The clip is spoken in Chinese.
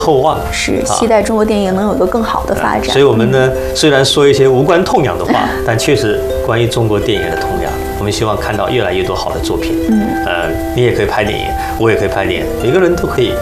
厚望， 是期待中国电影能有一个更好的发展。 所以我们呢，虽然说一些无关痛痒的话，但确实关于中国电影的痛痒，我们希望看到越来越多好的作品。你也可以拍电影，我也可以拍电影，每个人都可以